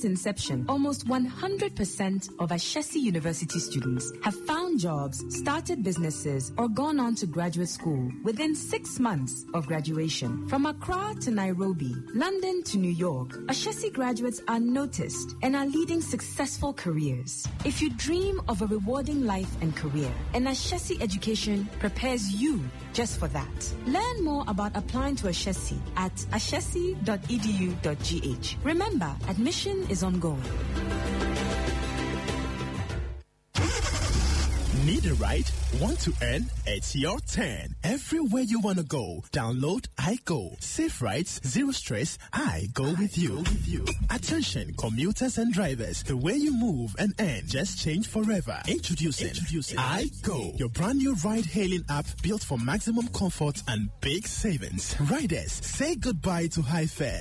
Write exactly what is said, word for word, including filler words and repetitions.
Since inception, almost one hundred percent of Ashesi University students have found jobs, started businesses, or gone on to graduate school within six months of graduation. From Accra to Nairobi, London to New York, Ashesi graduates are noticed and are leading successful careers. If you dream of a rewarding life and career, an Ashesi education prepares you just for that. Learn more about applying to Ashesi at ashesi dot e d u dot g h. Remember, admission is ongoing. Need a ride? Want to earn? It's your turn. Everywhere you want to go, download iGo. Safe rides, zero stress. I go with you. Go with you. Attention, commuters and drivers. The way you move and earn just changed forever. Introducing, Introducing iGo, your brand new ride-hailing app built for maximum comfort and big savings. Riders, say goodbye to high fare.